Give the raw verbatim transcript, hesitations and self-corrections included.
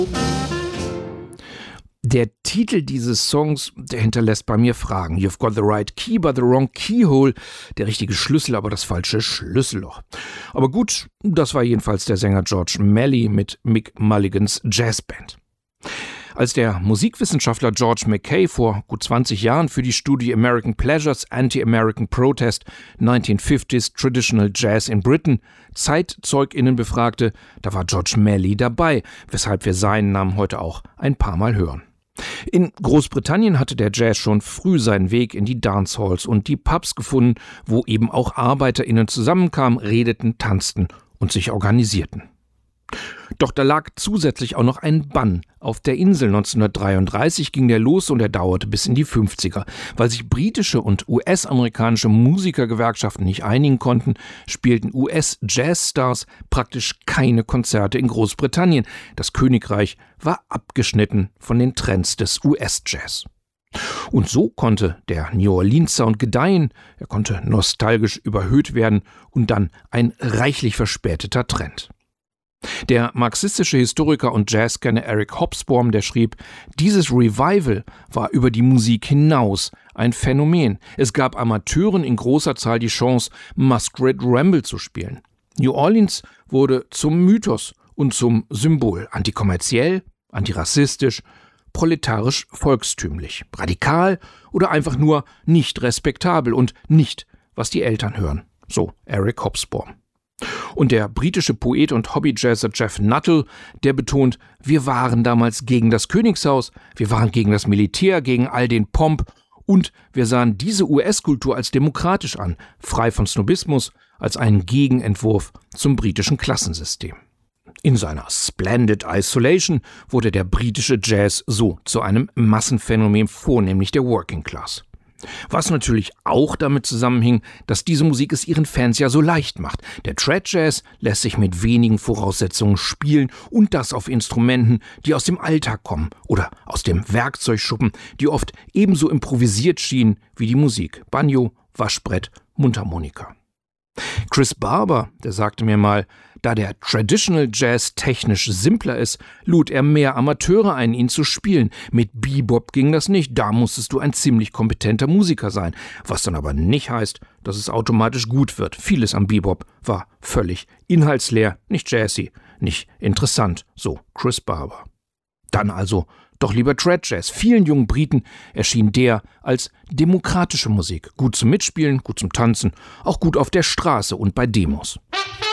Der Titel dieses Songs, der hinterlässt bei mir Fragen. You've got the right key, but the wrong keyhole. Der richtige Schlüssel, aber das falsche Schlüsselloch. Aber gut, das war jedenfalls der Sänger George Melly mit Mick Mulligans Jazzband. Als der Musikwissenschaftler George Mackay vor gut zwanzig Jahren für die Studie American Pleasures, Anti-American Protest, nineteen fifties Traditional Jazz in Britain ZeitzeugInnen befragte, da war George Melly dabei, weshalb wir seinen Namen heute auch ein paar Mal hören. In Großbritannien hatte der Jazz schon früh seinen Weg in die Dancehalls und die Pubs gefunden, wo eben auch ArbeiterInnen zusammenkamen, redeten, tanzten und sich organisierten. Doch da lag zusätzlich auch noch ein Bann. Auf der Insel neunzehnhundertdreiunddreißig ging der los und er dauerte bis in die fünfziger. Weil sich britische und U S-amerikanische Musikergewerkschaften nicht einigen konnten, spielten U S-Jazzstars praktisch keine Konzerte in Großbritannien. Das Königreich war abgeschnitten von den Trends des U S-Jazz. Und so konnte der New Orleans Sound gedeihen, er konnte nostalgisch überhöht werden und dann ein reichlich verspäteter Trend. Der marxistische Historiker und Jazzkenner Eric Hobsbawm, der schrieb, dieses Revival war über die Musik hinaus ein Phänomen. Es gab Amateuren in großer Zahl die Chance, Masquerade Ramble zu spielen. New Orleans wurde zum Mythos und zum Symbol, antikommerziell, antirassistisch, proletarisch volkstümlich, radikal oder einfach nur nicht respektabel und nicht, was die Eltern hören. So Eric Hobsbawm. Und der britische Poet und Hobbyjazzer Jeff Nuttall, der betont, wir waren damals gegen das Königshaus, wir waren gegen das Militär, gegen all den Pomp und wir sahen diese U S-Kultur als demokratisch an, frei von Snobismus, als einen Gegenentwurf zum britischen Klassensystem. In seiner Splendid Isolation wurde der britische Jazz so zu einem Massenphänomen, vornehmlich der Working Class. Was natürlich auch damit zusammenhing, dass diese Musik es ihren Fans ja so leicht macht. Der Trad-Jazz lässt sich mit wenigen Voraussetzungen spielen und das auf Instrumenten, die aus dem Alltag kommen oder aus dem Werkzeugschuppen, die oft ebenso improvisiert schienen wie die Musik. Banjo, Waschbrett, Mundharmonika. Chris Barber, der sagte mir mal, da der Traditional Jazz technisch simpler ist, lud er mehr Amateure ein, ihn zu spielen. Mit Bebop ging das nicht, da musstest du ein ziemlich kompetenter Musiker sein. Was dann aber nicht heißt, dass es automatisch gut wird. Vieles am Bebop war völlig inhaltsleer, nicht jazzy, nicht interessant, so Chris Barber. Dann also doch lieber Trad-Jazz. Vielen jungen Briten erschien der als demokratische Musik. Gut zum Mitspielen, gut zum Tanzen, auch gut auf der Straße und bei Demos.